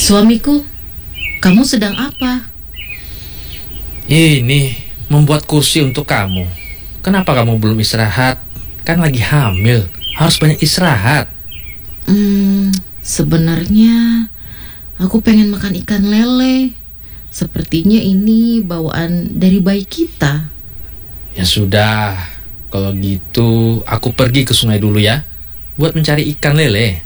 Suamiku, kamu sedang apa? Ini membuat kursi untuk kamu. Kenapa kamu belum istirahat? Kan lagi hamil, harus banyak istirahat. Sebenarnya aku pengen makan ikan lele. Sepertinya ini bawaan dari bayi kita. Ya sudah, kalau gitu aku pergi ke sungai dulu ya, buat mencari ikan lele.